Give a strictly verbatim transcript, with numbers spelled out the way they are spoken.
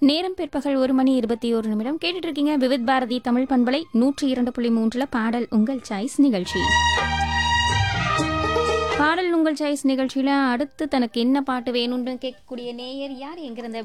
நேரம் பிற்பகல் ஒரு மணி இருபத்தி ஒரு நிமிடம் கேட்டுட்டு இருக்கீங்க விவித் பாரதி தமிழ் பண்பலை நூற்றி இரண்டு புள்ளி மூன்றுல பாடல் உங்கள் சாய்ஸ் நிகழ்ச்சி. பாடல் உங்கள் சாய்ஸ் நிகழ்ச்சியில அடுத்து தனக்கு என்ன பாட்டு வேணும்னு கேட்கக்கூடிய நேயர் யார் எங்கிருந்த